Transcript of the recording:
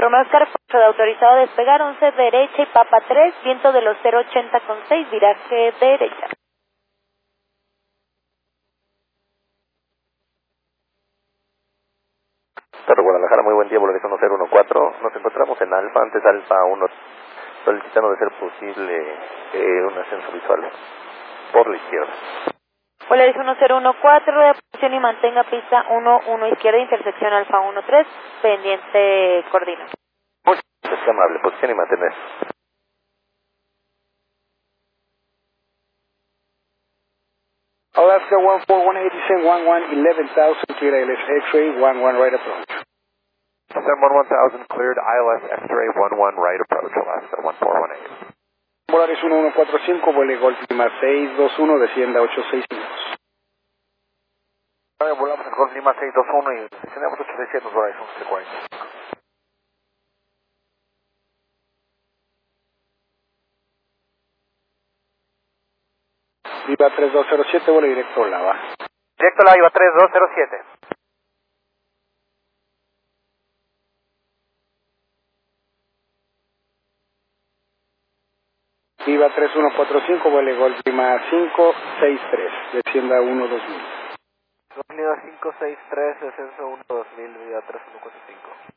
Romeo Oscar, de autorizado a despegar, 11 derecha y Papa 3, viento de los 080 con 6, viraje derecha. Torre Guadalajara, muy buen día, Volaris 1014. Nos encontramos en Alfa, antes Alfa 1, solicitando de ser posible un ascenso visual por la izquierda. Volaris 1014, reposición y mantenga pista 11 izquierda, intersección Alfa 13, pendiente coordina. Muy amable, posición y mantener. Alaska 14180, send 11,000, cleared ILS X-ray, 11 right approach. Send 1000 cleared ILS X-ray, 11 right approach, Alaska 1418. Volaris 1145, vuele Golf Lima 621, descienda 865. Volamos el Golf Lima 621 y descendemos 867, Volaris 1145. Viva 3207, vuelo directo Lava. Directo la IVA 3207. Viva 3145, vuele Golf Lima 563, descienda 12000. Golf Lima 563, descenso 12000, Viva 3145.